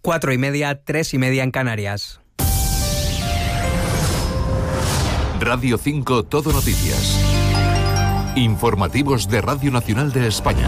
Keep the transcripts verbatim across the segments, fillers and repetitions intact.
Cuatro y media, tres y media en Canarias. Radio cinco Todo Noticias. Informativos de Radio Nacional de España.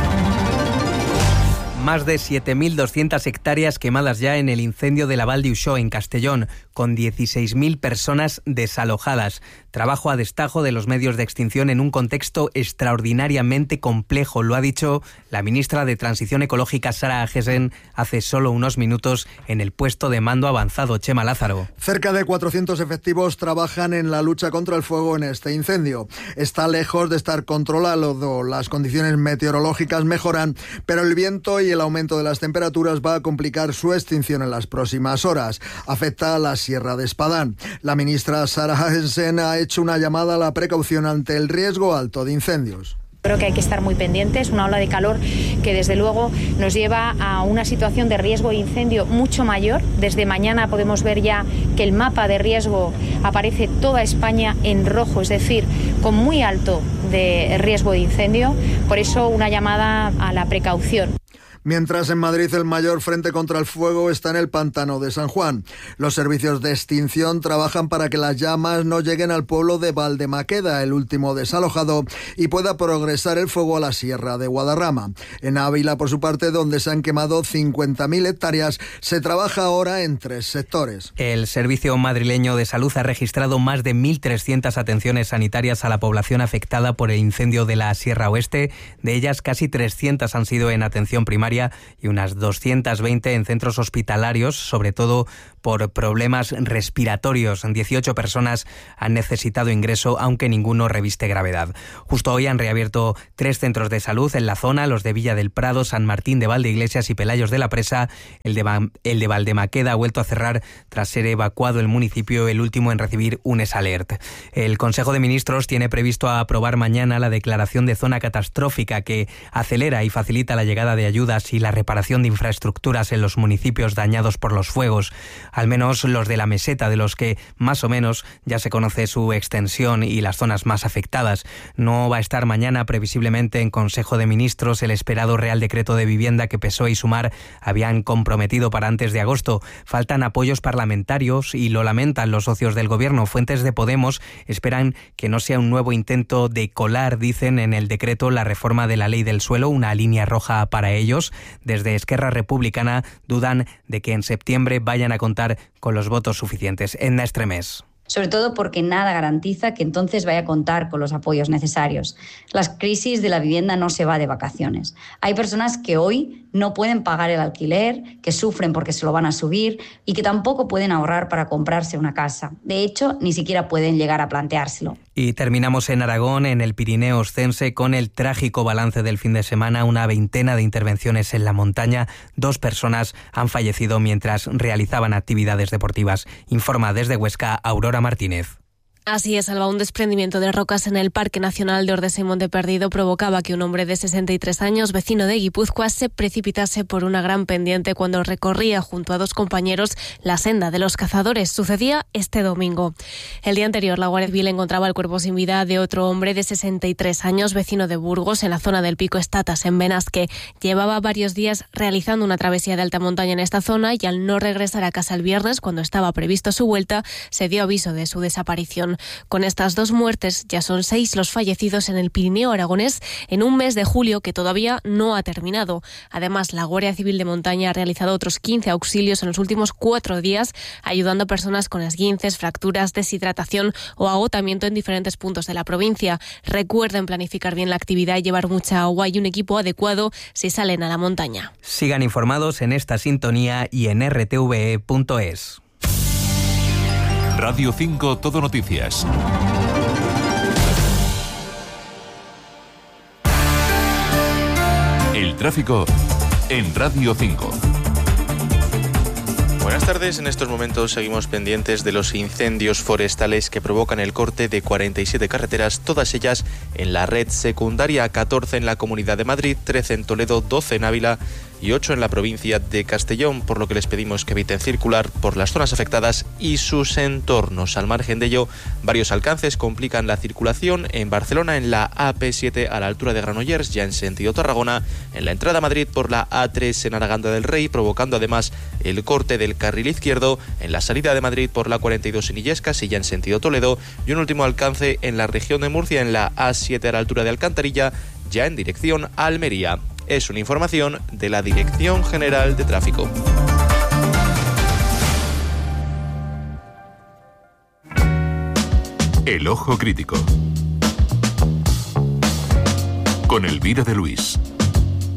Más de siete mil doscientas hectáreas quemadas ya en el incendio de la Val d'Uixó, en Castellón, con dieciséis mil personas desalojadas. Trabajo a destajo de los medios de extinción en un contexto extraordinariamente complejo, lo ha dicho la ministra de Transición Ecológica, Sara Agesen, hace solo unos minutos en el puesto de mando avanzado. Chema Lázaro. Cerca de cuatrocientos efectivos trabajan en la lucha contra el fuego en este incendio. Está lejos de estar controlado, las condiciones meteorológicas mejoran, pero el viento y el aumento de las temperaturas va a complicar su extinción en las próximas horas. Afecta a la Sierra de Espadán. La ministra Sara Agesen ha hecho una llamada a la precaución ante el riesgo alto de incendios. Creo que hay que estar muy pendientes, una ola de calor que desde luego nos lleva a una situación de riesgo de incendio mucho mayor. Desde mañana podemos ver ya que el mapa de riesgo aparece toda España en rojo, es decir, con muy alto de riesgo de incendio. Por eso una llamada a la precaución. Mientras en Madrid el mayor frente contra el fuego está en el pantano de San Juan. Los servicios de extinción trabajan para que las llamas no lleguen al pueblo de Valdemaqueda, el último desalojado, y pueda progresar el fuego a la Sierra de Guadarrama. En Ávila, por su parte, donde se han quemado cincuenta mil hectáreas, se trabaja ahora en tres sectores. El Servicio Madrileño de Salud ha registrado más de mil trescientas atenciones sanitarias a la población afectada por el incendio de la Sierra Oeste. De ellas, casi trescientas han sido en atención primaria y unas doscientas veinte en centros hospitalarios, sobre todo por problemas respiratorios. dieciocho personas han necesitado ingreso, aunque ninguno reviste gravedad. Justo hoy han reabierto tres centros de salud en la zona, los de Villa del Prado, San Martín de Valdeiglesias y Pelayos de la Presa. El de, Ba- el de Valdemaqueda ha vuelto a cerrar tras ser evacuado el municipio, el último en recibir un ESALERT. El Consejo de Ministros tiene previsto aprobar mañana la declaración de zona catastrófica, que acelera y facilita la llegada de ayudas y la reparación de infraestructuras en los municipios dañados por los fuegos, al menos los de la meseta, de los que más o menos ya se conoce su extensión y las zonas más afectadas. No va a estar mañana previsiblemente en Consejo de Ministros el esperado Real Decreto de Vivienda que P S O E y Sumar habían comprometido para antes de agosto. Faltan apoyos parlamentarios y lo lamentan los socios del Gobierno. Fuentes de Podemos esperan que no sea un nuevo intento de colar, dicen, en el decreto la reforma de la ley del suelo, una línea roja para ellos. Desde Esquerra Republicana dudan de que en septiembre vayan a contar con los votos suficientes. Edna Estremés. Sobre todo porque nada garantiza que entonces vaya a contar con los apoyos necesarios. La crisis de la vivienda no se va de vacaciones. Hay personas que hoy no pueden pagar el alquiler, que sufren porque se lo van a subir y que tampoco pueden ahorrar para comprarse una casa. De hecho, ni siquiera pueden llegar a planteárselo. Y terminamos en Aragón, en el Pirineo Oscense, con el trágico balance del fin de semana. Una veintena de intervenciones en la montaña. Dos personas han fallecido mientras realizaban actividades deportivas. Informa desde Huesca Aurora Martínez. Así es, Alba. Un desprendimiento de rocas en el Parque Nacional de Ordesa y Monte Perdido provocaba que un hombre de sesenta y tres años, vecino de Guipúzcoa, se precipitase por una gran pendiente cuando recorría junto a dos compañeros la senda de los cazadores. Sucedía este domingo. El día anterior, la Guardia Civil encontraba el cuerpo sin vida de otro hombre de sesenta y tres años, vecino de Burgos, en la zona del Pico Estatas, en Benasque. Llevaba varios días realizando una travesía de alta montaña en esta zona y al no regresar a casa el viernes, cuando estaba previsto su vuelta, se dio aviso de su desaparición. Con estas dos muertes ya son seis los fallecidos en el Pirineo aragonés en un mes de julio que todavía no ha terminado. Además, la Guardia Civil de Montaña ha realizado otros quince auxilios en los últimos cuatro días, ayudando a personas con esguinces, fracturas, deshidratación o agotamiento en diferentes puntos de la provincia. Recuerden planificar bien la actividad y llevar mucha agua y un equipo adecuado si salen a la montaña. Sigan informados en esta sintonía y en r t v e punto es. Radio cinco Todo Noticias. El tráfico en Radio cinco. Buenas tardes. En estos momentos seguimos pendientes de los incendios forestales que provocan el corte de cuarenta y siete carreteras, todas ellas en la red secundaria, catorce en la Comunidad de Madrid, trece en Toledo, doce en Ávila y ocho en la provincia de Castellón, por lo que les pedimos que eviten circular por las zonas afectadas y sus entornos. Al margen de ello, varios alcances complican la circulación en Barcelona en la A P siete a la altura de Granollers, ya en sentido Tarragona, en la entrada a Madrid por la A tres en Araganda del Rey, provocando además el corte del carril izquierdo, en la salida de Madrid por la cuarenta y dos en Illescas y ya en sentido Toledo, y un último alcance en la región de Murcia en la A siete a la altura de Alcantarilla, ya en dirección a Almería. Es una información de la Dirección General de Tráfico. El Ojo Crítico con Elvira de Luis.